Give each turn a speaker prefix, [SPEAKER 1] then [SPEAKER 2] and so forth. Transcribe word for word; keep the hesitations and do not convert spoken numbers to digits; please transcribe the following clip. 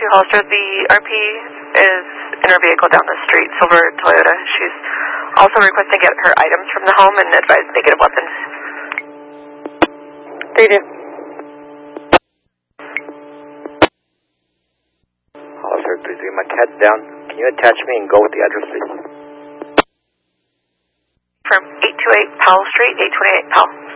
[SPEAKER 1] two Hollister, the R P is in her vehicle down the street, silver Toyota. She's also requesting to get her items from the home and advise negative weapons.
[SPEAKER 2] three two.
[SPEAKER 3] Hollister three three, my cat's down. Can you attach me and go with the address, please?
[SPEAKER 1] From eight two eight Powell Street, eight twenty-eight Powell.